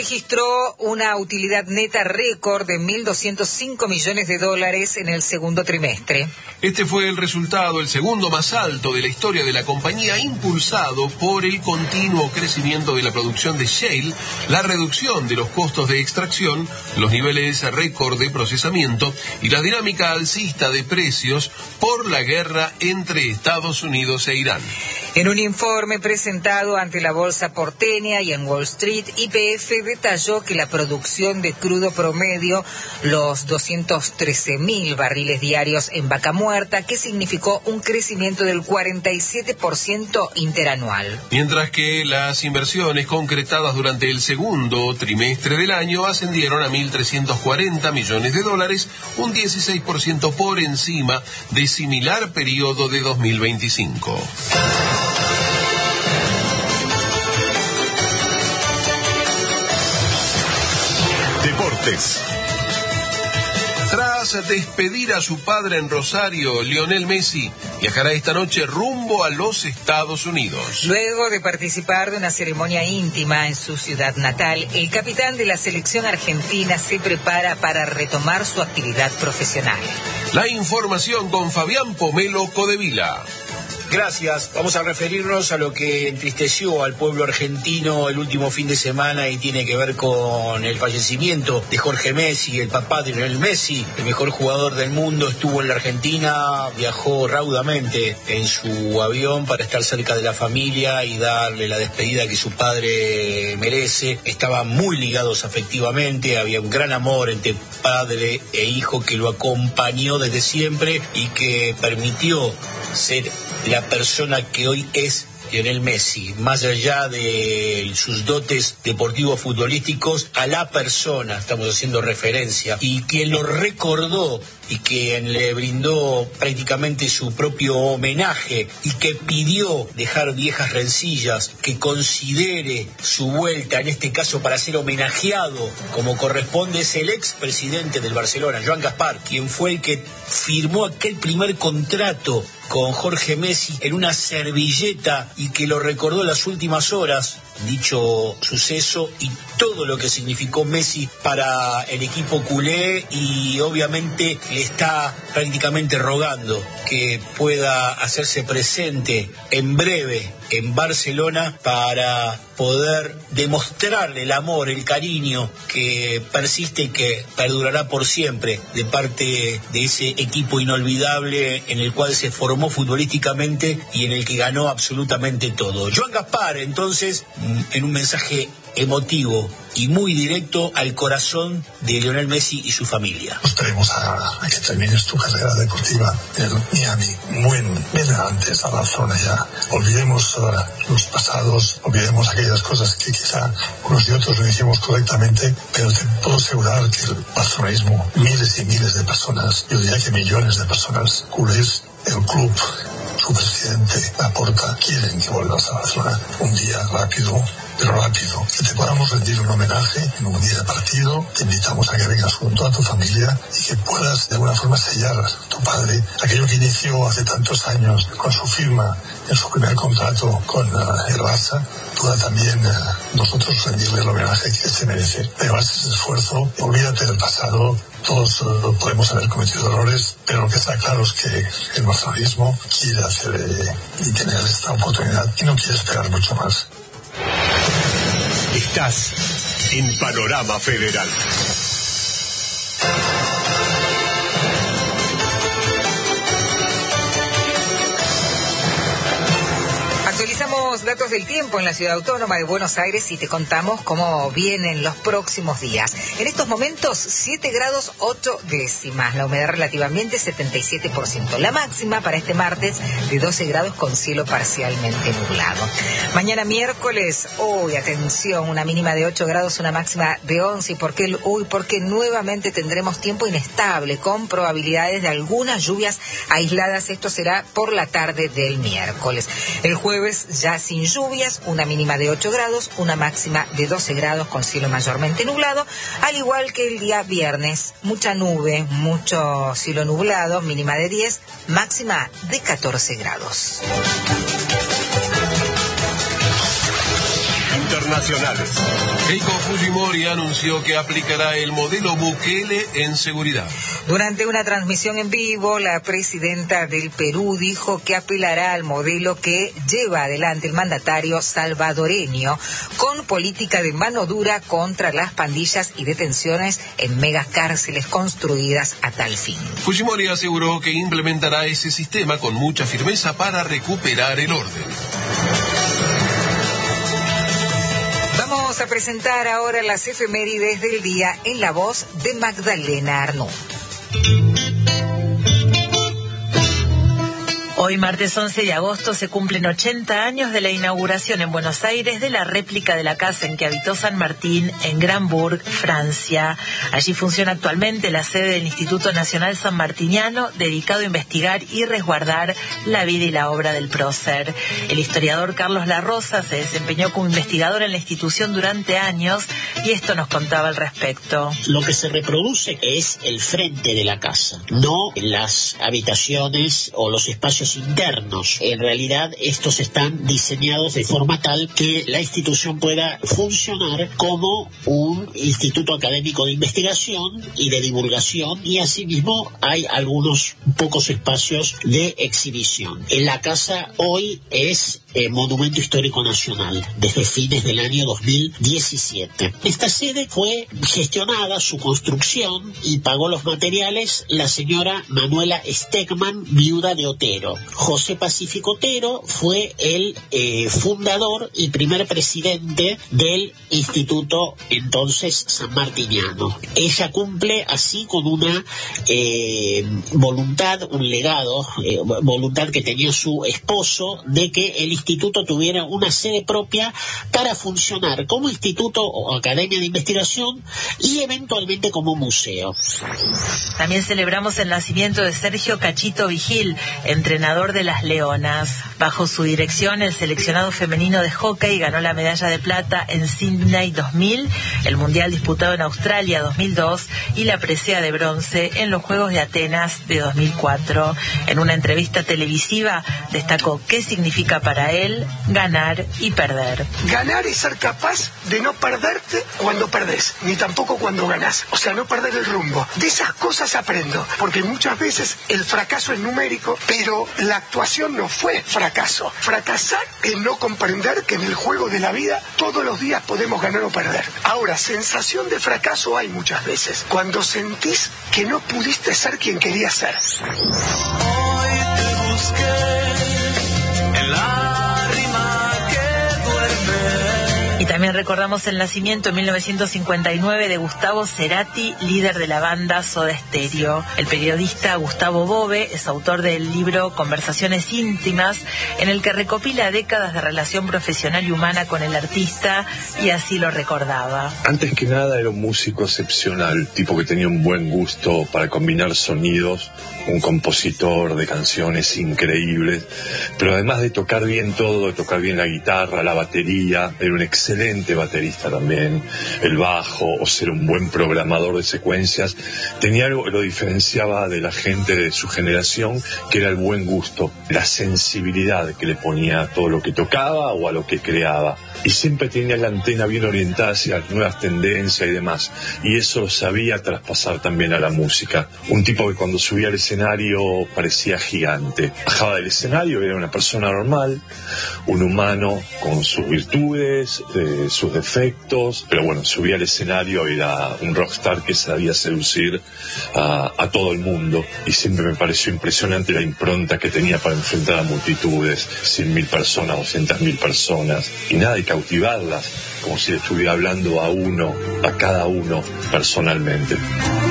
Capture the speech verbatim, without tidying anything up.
registró una utilidad neta récord de mil doscientos cinco millones de dólares en el segundo trimestre. Este fue el resultado, el segundo más alto de la historia de la compañía, impulsado por el continuo crecimiento de la producción de shale, la reducción de los costos de extracción, los niveles récord de procesamiento y la dinámica alcista de precios por la guerra entre Estados Unidos e Irán. En un informe presentado ante la bolsa porteña y en Wall Street, Y P F detalló que la producción de crudo promedio, los doscientos trece mil barriles diarios en Vaca Muerta, que significó un crecimiento del cuarenta y siete por ciento interanual. Mientras que las inversiones concretadas durante el segundo trimestre del año ascendieron a mil trescientos cuarenta millones de dólares, un dieciséis por ciento por encima de similar periodo de dos mil veinticinco. Deportes. Tras despedir a su padre en Rosario, Lionel Messi viajará esta noche rumbo a los Estados Unidos. Luego de participar de una ceremonia íntima en su ciudad natal, el capitán de la selección argentina se prepara para retomar su actividad profesional. La información con Fabián Pomelo Codevila. Gracias. Vamos a referirnos a lo que entristeció al pueblo argentino el último fin de semana y tiene que ver con el fallecimiento de Jorge Messi, el papá de Lionel Messi, el mejor jugador del mundo. Estuvo en la Argentina, viajó raudamente en su avión para estar cerca de la familia y darle la despedida que su padre merece. Estaban muy ligados afectivamente, había un gran amor entre padre e hijo que lo acompañó desde siempre y que permitió ser la persona que hoy es Lionel Messi, más allá de sus dotes deportivos futbolísticos, a la persona estamos haciendo referencia, y quien lo recordó y quien le brindó prácticamente su propio homenaje y que pidió dejar viejas rencillas, que considere su vuelta, en este caso para ser homenajeado como corresponde, es el expresidente del Barcelona, Joan Gaspar, quien fue el que firmó aquel primer contrato con Jorge Messi en una servilleta y que lo recordó en las últimas horas, dicho suceso y todo lo que significó Messi para el equipo culé, y obviamente le está prácticamente rogando que pueda hacerse presente en breve en Barcelona para poder demostrarle el amor, el cariño que persiste y que perdurará por siempre de parte de ese equipo inolvidable en el cual se formó futbolísticamente y en el que ganó absolutamente todo. Joan Gaspar, entonces, en un mensaje emotivo y muy directo al corazón de Lionel Messi y su familia. Esperemos a, a que termines tu carrera deportiva en Miami. Muy bien antes a Barcelona ya. Olvidemos uh, los pasados, olvidemos aquellas cosas que quizá unos y otros no hicimos correctamente, pero te puedo asegurar que el barcelonismo, miles y miles de personas, yo diría que millones de personas culés, el club, su presidente, Laporta, quieren que vuelvas a Barcelona un día rápido, pero rápido, que te podamos rendir un homenaje en un día de partido. Te invitamos a que vengas junto a tu familia y que puedas de alguna forma sellar a tu padre aquello que inició hace tantos años con su firma en su primer contrato con uh, el Barça. Pueda también uh, nosotros rendirle el homenaje que se merece. Pero haz ese esfuerzo, olvídate del pasado. Todos uh, podemos haber cometido errores, pero lo que está claro es que el barcelonismo quiere hacer eh, y tener esta oportunidad y no quiere esperar mucho más. Estás en Panorama Federal. Actualizamos datos del tiempo en la Ciudad Autónoma de Buenos Aires y te contamos cómo vienen los próximos días. En estos momentos, siete grados ocho décimas. La humedad relativa ambiente, setenta y siete por ciento. La máxima para este martes de doce grados con cielo parcialmente nublado. Mañana miércoles, uy, atención, una mínima de ocho grados, una máxima de once. ¿Y por qué el uy? Porque nuevamente tendremos tiempo inestable con probabilidades de algunas lluvias aisladas. Esto será por la tarde del miércoles. El jueves ya sin lluvias, una mínima de ocho grados, una máxima de doce grados con cielo mayormente nublado, al igual que el día viernes, mucha nube, mucho cielo nublado, mínima de diez, máxima de catorce grados. internacionales. Keiko Fujimori anunció que aplicará el modelo Bukele en seguridad. Durante una transmisión en vivo, la presidenta del Perú dijo que apelará al modelo que lleva adelante el mandatario salvadoreño, con política de mano dura contra las pandillas y detenciones en megacárceles construidas a tal fin. Fujimori aseguró que implementará ese sistema con mucha firmeza para recuperar el orden. Vamos a presentar ahora las efemérides del día en la voz de Magdalena Arnaud. Hoy, martes once de agosto, se cumplen ochenta años de la inauguración en Buenos Aires de la réplica de la casa en que habitó San Martín en Grambourg, Francia. Allí funciona actualmente la sede del Instituto Nacional Sanmartiniano, dedicado a investigar y resguardar la vida y la obra del prócer. El historiador Carlos La Rosa se desempeñó como investigador en la institución durante años y esto nos contaba al respecto. Lo que se reproduce es el frente de la casa, no las habitaciones o los espacios internos. En realidad estos están diseñados de forma tal que la institución pueda funcionar como un instituto académico de investigación y de divulgación, y asimismo hay algunos pocos espacios de exhibición. En la casa hoy es eh, Monumento Histórico Nacional desde fines del año dos mil diecisiete. Esta sede fue gestionada, su construcción y pagó los materiales la señora Manuela Stegman, viuda de Otero. José Pacífico Otero fue el eh, fundador y primer presidente del Instituto entonces sanmartiniano. Ella cumple así con una eh, voluntad, un legado, eh, voluntad que tenía su esposo, de que el instituto tuviera una sede propia para funcionar como instituto o academia de investigación y eventualmente como museo. También celebramos el nacimiento de Sergio Cachito Vigil, entrenador de las Leonas. Bajo su dirección, el seleccionado femenino de hockey ganó la medalla de plata en Sydney dos mil, el mundial disputado en Australia dos mil dos y la presea de bronce en los Juegos de Atenas de dos mil cuatro. En una entrevista televisiva destacó qué significa para él ganar y perder. Ganar es ser capaz de no perderte cuando perdés, ni tampoco cuando ganás. O sea, no perder el rumbo. De esas cosas aprendo, porque muchas veces el fracaso es numérico, pero la actuación no fue fracaso. Fracasar es no comprender que en el juego de la vida todos los días podemos ganar o perder. Ahora, sensación de fracaso hay muchas veces, cuando sentís que no pudiste ser quien querías ser. Hoy te busqué en la rima que duerme. Y también recordamos el nacimiento en mil novecientos cincuenta y nueve de Gustavo Cerati, líder de la banda Soda Stereo. El periodista Gustavo Bove es autor del libro Conversaciones íntimas, en el que recopila décadas de relación profesional y humana con el artista, y así lo recordaba. Antes que nada era un músico excepcional, tipo que tenía un buen gusto para combinar sonidos, un compositor de canciones increíbles, pero además de tocar bien todo, de tocar bien la guitarra, la batería, era un excelente baterista también, el bajo, o ser un buen programador de secuencias. Tenía algo que lo diferenciaba de la gente de su generación, que era el buen gusto, la sensibilidad que le ponía a todo lo que tocaba o a lo que creaba. Y siempre tenía la antena bien orientada hacia las nuevas tendencias y demás, y eso lo sabía traspasar también a la música. Un tipo que cuando subía al escenario parecía gigante. Bajaba del escenario, era una persona normal, un humano con sus virtudes, eh, sus defectos, pero bueno, subía al escenario, era un rockstar que sabía seducir a, a todo el mundo, y siempre me pareció impresionante la impronta que tenía para enfrentar a multitudes, cien mil personas, doscientas mil personas, y nada, y cautivarlas, como si le estuviera hablando a uno, a cada uno personalmente.